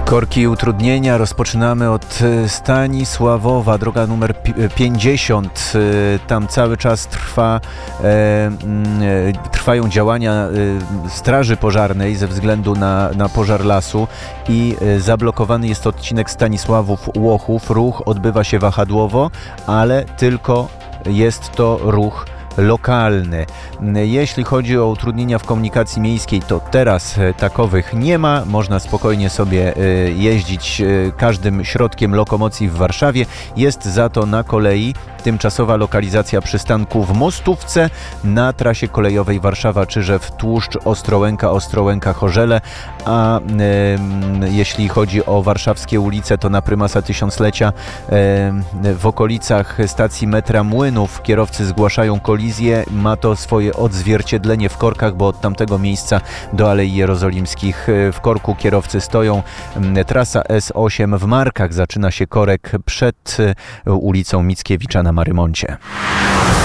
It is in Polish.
Korki i utrudnienia. Rozpoczynamy od Stanisławowa, droga numer 50. Tam cały czas trwają działania Straży Pożarnej ze względu na pożar lasu i zablokowany jest odcinek Stanisławów-Łochów. Ruch odbywa się wahadłowo, ale tylko jest to ruch lokalny. Jeśli chodzi o utrudnienia w komunikacji miejskiej, to teraz takowych nie ma. Można spokojnie sobie jeździć każdym środkiem lokomocji w Warszawie. Jest za to na kolei tymczasowa lokalizacja przystanku w Mostówce na trasie kolejowej Warszawa-Czyżew, Tłuszcz, Ostrołęka-Chorzele, a jeśli chodzi o warszawskie ulice, to na Prymasa Tysiąclecia w okolicach stacji metra Młynów kierowcy zgłaszają kolizję. Ma to swoje odzwierciedlenie w korkach, bo od tamtego miejsca do Alei Jerozolimskich w korku kierowcy stoją. Trasa S8 w Markach zaczyna się korek przed ulicą Mickiewicza na Marymoncie.